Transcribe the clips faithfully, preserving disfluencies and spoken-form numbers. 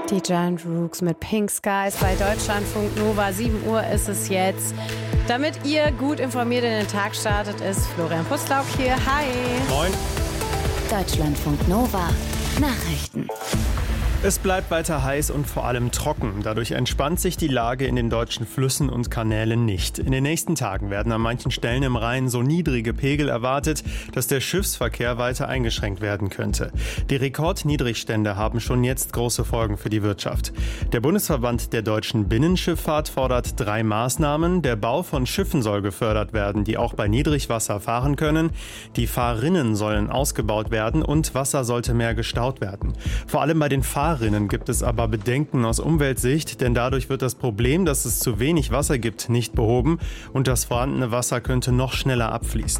Die Giant Rooks mit Pink Skies bei Deutschlandfunk Nova. sieben Uhr ist es jetzt. Damit ihr gut informiert in den Tag startet, ist Florian Putzlauk hier. Hi. Moin. Deutschlandfunk Nova. Nachrichten. Es bleibt weiter heiß und vor allem trocken. Dadurch entspannt sich die Lage in den deutschen Flüssen und Kanälen nicht. In den nächsten Tagen werden an manchen Stellen im Rhein so niedrige Pegel erwartet, dass der Schiffsverkehr weiter eingeschränkt werden könnte. Die Rekordniedrigstände haben schon jetzt große Folgen für die Wirtschaft. Der Bundesverband der deutschen Binnenschifffahrt fordert drei Maßnahmen. Der Bau von Schiffen soll gefördert werden, die auch bei Niedrigwasser fahren können. Die Fahrrinnen sollen ausgebaut werden und Wasser sollte mehr gestaut werden. Vor allem bei den Fahrrinnen gibt es aber Bedenken aus Umweltsicht, denn dadurch wird das Problem, dass es zu wenig Wasser gibt, nicht behoben und das vorhandene Wasser könnte noch schneller abfließen.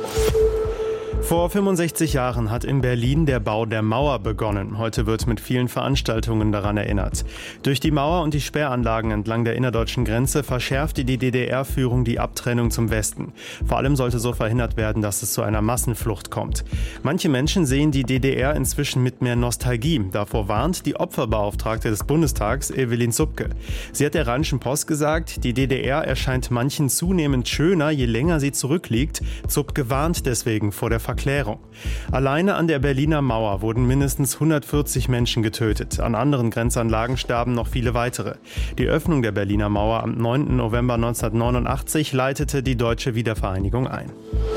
Vor fünfundsechzig Jahren hat in Berlin der Bau der Mauer begonnen. Heute wird mit vielen Veranstaltungen daran erinnert. Durch die Mauer und die Sperranlagen entlang der innerdeutschen Grenze verschärfte die D D R-Führung die Abtrennung zum Westen. Vor allem sollte so verhindert werden, dass es zu einer Massenflucht kommt. Manche Menschen sehen die D D R inzwischen mit mehr Nostalgie. Davor warnt die Opferbeauftragte des Bundestags, Evelyn Zupke. Sie hat der Rheinischen Post gesagt, die D D R erscheint manchen zunehmend schöner, je länger sie zurückliegt. Zupke warnt deswegen vor der Verklärung. Alleine an der Berliner Mauer wurden mindestens hundertvierzig Menschen getötet. An anderen Grenzanlagen starben noch viele weitere. Die Öffnung der Berliner Mauer am neunten November neunzehnhundertneunundachtzig leitete die deutsche Wiedervereinigung ein.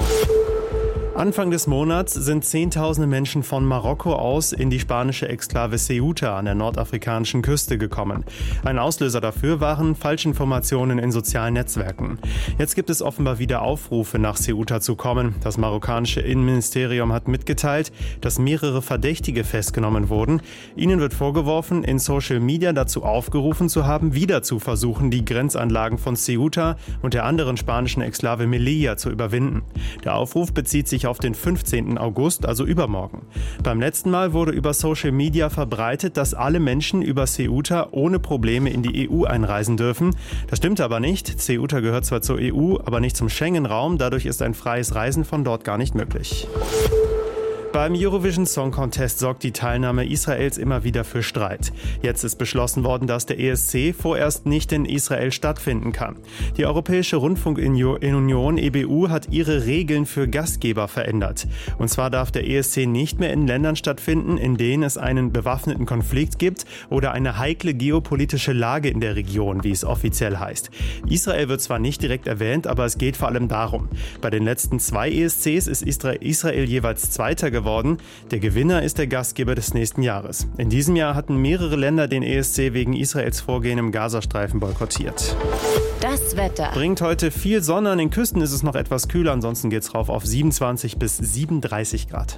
Anfang des Monats sind Zehntausende Menschen von Marokko aus in die spanische Exklave Ceuta an der nordafrikanischen Küste gekommen. Ein Auslöser dafür waren Falschinformationen in sozialen Netzwerken. Jetzt gibt es offenbar wieder Aufrufe, nach Ceuta zu kommen. Das marokkanische Innenministerium hat mitgeteilt, dass mehrere Verdächtige festgenommen wurden. Ihnen wird vorgeworfen, in Social Media dazu aufgerufen zu haben, wieder zu versuchen, die Grenzanlagen von Ceuta und der anderen spanischen Exklave Melilla zu überwinden. Der Aufruf bezieht sich auf den fünfzehnten August, also übermorgen. Beim letzten Mal wurde über Social Media verbreitet, dass alle Menschen über Ceuta ohne Probleme in die E U einreisen dürfen. Das stimmt aber nicht. Ceuta gehört zwar zur E U, aber nicht zum Schengen-Raum. Dadurch ist ein freies Reisen von dort gar nicht möglich. Beim Eurovision Song Contest sorgt die Teilnahme Israels immer wieder für Streit. Jetzt ist beschlossen worden, dass der E S C vorerst nicht in Israel stattfinden kann. Die Europäische Rundfunkunion E B U hat ihre Regeln für Gastgeber verändert. Und zwar darf der E S C nicht mehr in Ländern stattfinden, in denen es einen bewaffneten Konflikt gibt oder eine heikle geopolitische Lage in der Region, wie es offiziell heißt. Israel wird zwar nicht direkt erwähnt, aber es geht vor allem darum. Bei den letzten zwei E S Cs ist Israel jeweils Zweiter geworden. geworden. Der Gewinner ist der Gastgeber des nächsten Jahres. In diesem Jahr hatten mehrere Länder den E S C wegen Israels Vorgehen im Gazastreifen boykottiert. Das Wetter Bringt heute viel Sonne. An den Küsten ist es noch etwas kühler. Ansonsten geht es rauf auf siebenundzwanzig bis siebenunddreißig Grad.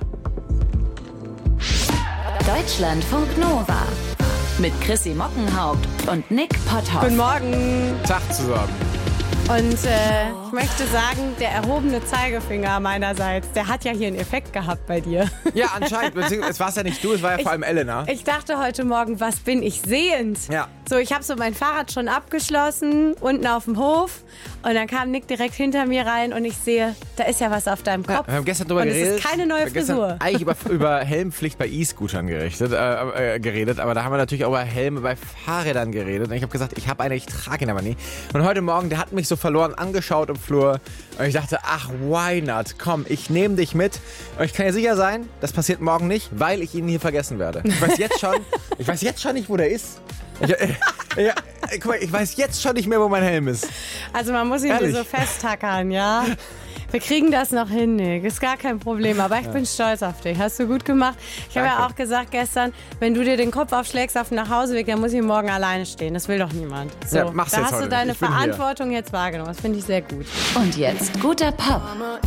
Deutschlandfunk Nova mit Chrissy Mockenhaupt und Nick Potthoff. Guten Morgen. Tag zusammen. Und äh, ich möchte sagen, der erhobene Zeigefinger meinerseits, der hat ja hier einen Effekt gehabt bei dir. Ja, anscheinend. Es war es ja nicht du, es war ja ich, vor allem Elena. Ich dachte heute Morgen, was bin ich sehend? Ja. So, ich habe so mein Fahrrad schon abgeschlossen, unten auf dem Hof. Und dann kam Nick direkt hinter mir rein und ich sehe, da ist ja was auf deinem Kopf. Ja, wir haben gestern drüber und geredet. es ist keine neue Frisur. Eigentlich über, über Helmpflicht bei E-Scootern gerichtet, äh, äh, geredet, aber da haben wir natürlich auch über Helme bei Fahrrädern geredet. Und ich habe gesagt, ich habe eine, ich trage ihn aber nie. Und heute Morgen, der hat mich so verloren angeschaut im Flur. Und ich dachte, ach, why not? Komm, ich nehme dich mit. Und ich kann dir sicher sein, das passiert morgen nicht, weil ich ihn hier vergessen werde. Ich weiß jetzt schon, ich weiß jetzt schon nicht, wo der ist. Ich, äh, ja, guck mal, ich weiß jetzt schon nicht mehr, wo mein Helm ist. Also man muss ihn Ehrlich? so festtackern, ja? Wir kriegen das noch hin, Nick. Ist gar kein Problem. Aber ich ja. bin stolz auf dich. Hast du gut gemacht. Ich habe ja auch gesagt gestern, wenn du dir den Kopf aufschlägst auf dem Nachhauseweg, dann muss ich morgen alleine stehen. Das will doch niemand. So, ja, mach's da jetzt hast heute du deine nicht. Ich bin Verantwortung hier. Jetzt wahrgenommen. Das finde ich sehr gut. Und jetzt guter Pop.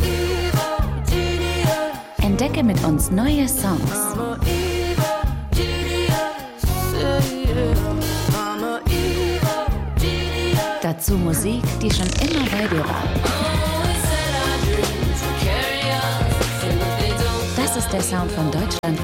Entdecke mit uns neue Songs. Dazu Musik, die schon immer bei dir war. Das ist der Sound von Deutschlandfunk